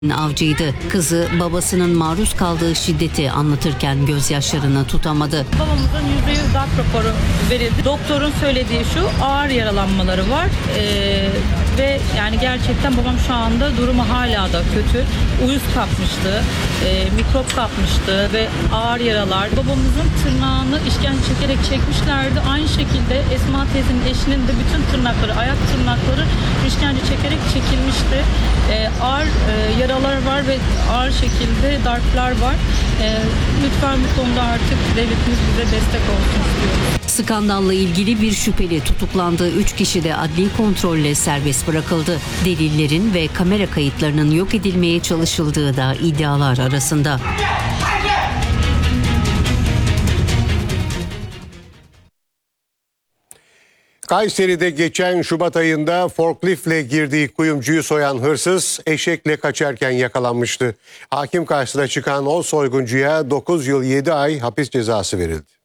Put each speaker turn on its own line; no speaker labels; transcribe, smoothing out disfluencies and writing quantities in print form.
Avcıydı. Kızı babasının maruz kaldığı şiddeti anlatırken gözyaşlarını tutamadı.
Babamızın %100 darp raporu verildi. Doktorun söylediği şu, ağır yaralanmaları var ve yani gerçekten babam şu anda durumu hala da kötü. Uyuz kapmıştı, mikrop kapmıştı ve ağır yaralar. Babamızın tırnağını işkence çekerek çekmişlerdi. Aynı şekilde Esma teyzenin eşinin de bütün tırnakları, ayak tırnakları işkence çekerek çekilmişti. Ağır yaralar var ve ağır şekilde darplar var. Lütfen bu konuda artık devletimiz bize destek olsun istiyoruz.
Skandalla ilgili bir şüpheli tutuklandı. 3 kişi de adli kontrolle serbest bırakıldı. Delillerin ve kamera kayıtlarının yok edilmeye çalışıldığı da iddialar arasında.
Kayseri'de geçen Şubat ayında forkliftle girdiği kuyumcuyu soyan hırsız eşekle kaçarken yakalanmıştı. Hakim karşısına çıkan o soyguncuya 9 yıl 7 ay hapis cezası verildi.